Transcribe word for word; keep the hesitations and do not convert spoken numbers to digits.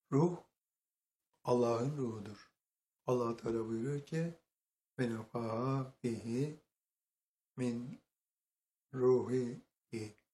Ruh Allah'ın ruhudur. Allah Teala buyuruyor ki ve nefâ bihi min ruhihi.